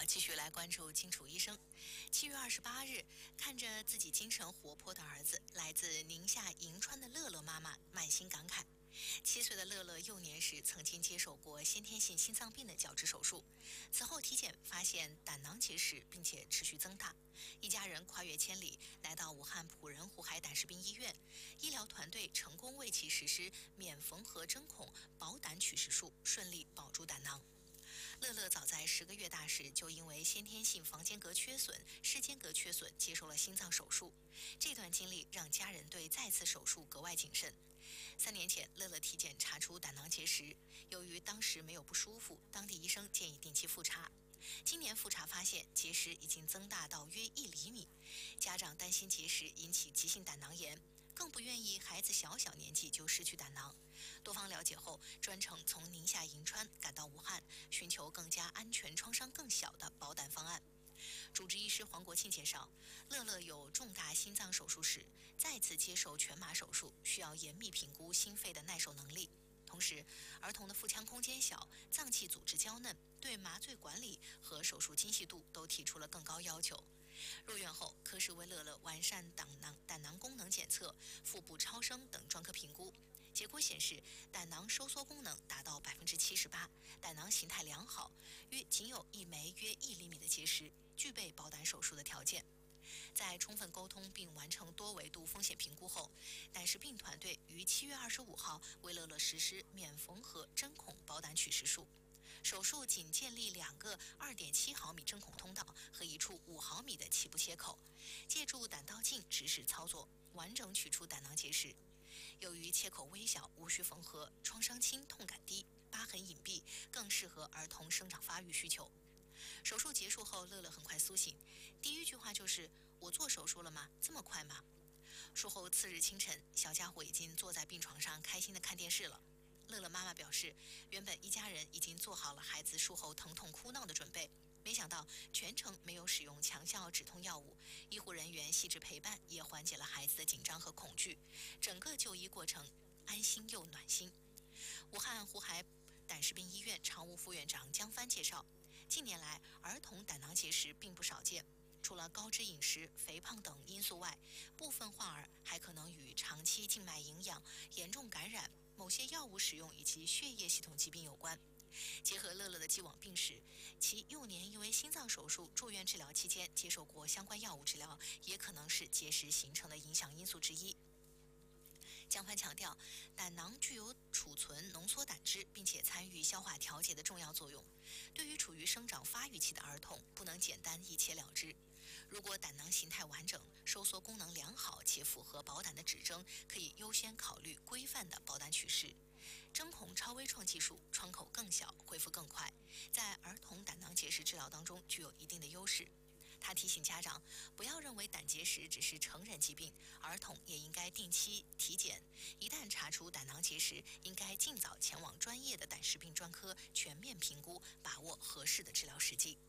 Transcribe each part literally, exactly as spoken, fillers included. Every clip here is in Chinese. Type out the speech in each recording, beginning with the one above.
好，继续来关注金楚医生。七月二十八日，看着自己精神活泼的儿子，来自宁夏银川的乐乐妈妈满心感慨。七岁的乐乐幼年时曾经接受过先天性心脏病的矫治手术，此后体检发现胆囊结石，并且持续增大。一家人跨越千里来到武汉普仁湖海胆石病医院，医疗团队成功为其实施免缝合针孔保胆取石术，顺利保住胆囊。乐乐早在十个月大时就因为先天性房间隔缺损、室间隔缺损接受了心脏手术，这段经历让家人对再次手术格外谨慎。三年前，乐乐体检查出胆囊结石，由于当时没有不舒服，当地医生建议定期复查。今年复查发现结石已经增大到约一厘米，家长担心结石引起急性胆囊炎，更不愿意孩子小小年纪就失去胆囊。多方了解后，专程从宁夏银川赶到武汉，寻求更加安全、创伤更小的保胆方案。主治医师黄国庆介绍，乐乐有重大心脏手术史，再次接受全麻手术，需要严密评估心肺的耐受能力。同时，儿童的腹腔空间小，脏器组织娇嫩，对麻醉管理和手术精细度都提出了更高要求。入院后，科室为乐乐完善胆囊胆囊功能检测、腹部超声等专科评估，结果显示胆囊收缩功能达到百分之七十八，胆囊形态良好，约仅有一枚约一厘米的结石，具备保胆手术的条件。在充分沟通并完成多维度风险评估后，胆石病团队于七月二十五号为乐乐实施免缝合针孔保胆取石术。手术仅建立两个二点七毫米针孔通道和一处五毫米的起步切口，借助胆道镜指使操作，完整取出胆囊结石。由于切口微小，无需缝合，创伤轻，痛感低，疤痕隐蔽，更适合儿童生长发育需求。手术结束后，乐乐很快苏醒，第一句话就是：“我做手术了吗？这么快吗？”术后次日清晨，小家伙已经坐在病床上开心地看电视了。乐乐妈妈表示，原本一家人已经做好了孩子术后疼痛哭闹的准备，没想到全程没有使用强效止痛药物，医护人员细致陪伴也缓解了孩子的紧张和恐惧，整个就医过程安心又暖心。武汉湖海胆石病医院常务副院长江帆介绍，近年来儿童胆囊结石并不少见，除了高脂饮食、肥胖等因素外，部分患儿还可能与长期静脉营养、严重感染、某些药物使用以及血液系统疾病有关。结合乐乐的既往病史，其幼年因为心脏手术住院治疗期间接受过相关药物治疗，也可能是结石形成的影响因素之一。江帆强调，胆囊具有储存浓缩胆汁并且参与消化调节的重要作用，对于处于生长发育期的儿童，不能简单一切了之。如果胆囊形态完整、收缩功能良好且符合保胆的指征，可以优先考虑规范的保胆取石。针孔超微创技术窗口更小，恢复更快，在儿童胆囊结石治疗当中具有一定的优势。他提醒家长，不要认为胆结石只是成人疾病，儿童也应该定期体检。一旦查出胆囊结石，应该尽早前往专业的胆石病专科全面评估，把握合适的治疗时机。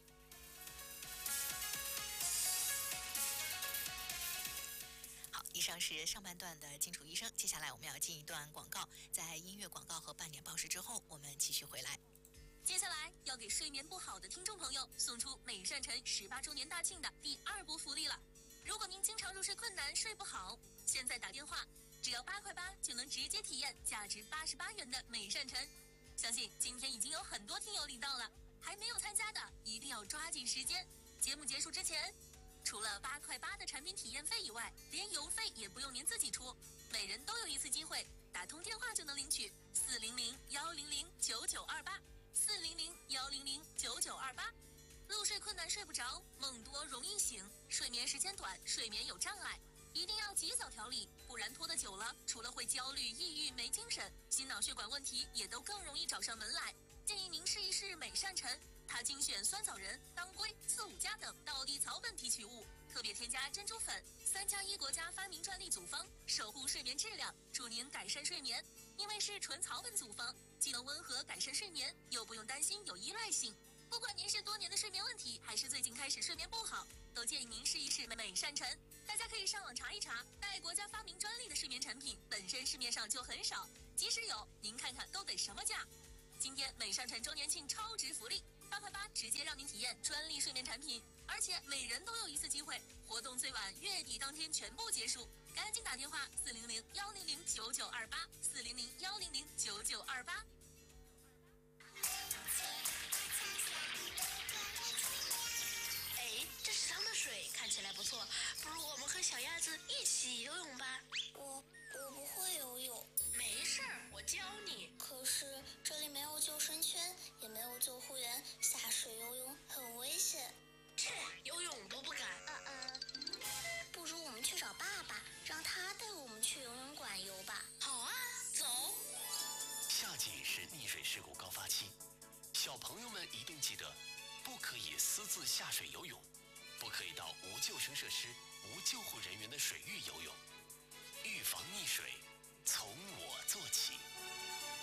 好，以上是上半段的金楚医生，接下来我们要进一段广告，在音乐广告和半点报时之后，我们继续回来。 接下来要给睡眠不好的听众朋友送出美善晨十八周年大庆的第二波福利了。如果您经常入睡困难、睡不好，现在打电话只要八块八就能直接体验价值八十八元的美善晨。相信今天已经有很多听友领到了，还没有参加的一定要抓紧时间。节目结束之前，除了八块八的产品体验费以外，连邮费也不用您自己出，每人都有一次机会，打通电话就能领取四零零幺零零九九二八。四零零幺零零九九二八，入睡困难睡不着，梦多容易醒，睡眠时间短，睡眠有障碍，一定要及早调理，不然拖得久了，除了会焦虑、抑郁、没精神，心脑血管问题也都更容易找上门来。建议您试一试美善晨，它精选酸枣仁、当归、四五加等道地草本提取物，特别添加珍珠粉，三加一国家发明专利组方，守护睡眠质量，助您改善睡眠。因为是纯草本组方，既能温和改善睡眠，又不用担心有依赖性。不管您是多年的睡眠问题，还是最近开始睡眠不好，都建议您试一试美善晨。大家可以上网查一查，带国家发明专利的睡眠产品本身市面上就很少，即使有，您看看都得什么价？今天美善晨周年庆超值福利，八块八直接让您体验验专利睡眠产品，而且每人都有一次机会，活动最晚月底当天全部结束。赶紧打电话四零零幺零零九九二八四零零幺零零九九二八。 哎，这池塘的水看起来不错，不如我们和小鸭子一起游泳吧。 我我不会游泳。 没事儿，我教你。 可是这里没有救生圈，也没有救护员，下水游泳很危险。 切，游泳都不敢。 嗯嗯，不如我们去找爸爸，让他带我们去游泳馆游吧。 好啊，走。 夏季是溺水事故高发期，小朋友们一定记得，不可以私自下水游泳，不可以到无救生设施、无救护人员的水域游泳。预防溺水，从我做起。